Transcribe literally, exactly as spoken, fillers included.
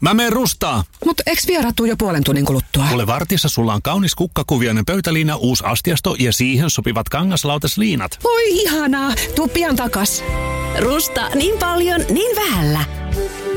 Mä meen rustaa. Mut eks vieraat tuu jo puolen tunnin kuluttua? Kuule, vartissa sulla on kaunis kukkakuvioinen pöytäliina, uusi astiasto ja siihen sopivat kangaslautasliinat. Voi ihanaa, tuu pian takas. Rusta niin paljon, niin vähällä.